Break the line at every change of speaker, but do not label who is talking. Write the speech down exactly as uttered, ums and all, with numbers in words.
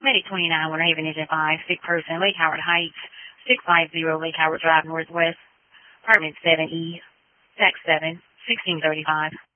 Medic twenty-nine, Winter Haven Engine five, sick person, Lake Howard Heights, six five zero Lake Howard Drive Northwest, apartment seven E, fax seven, sixteen thirty-five.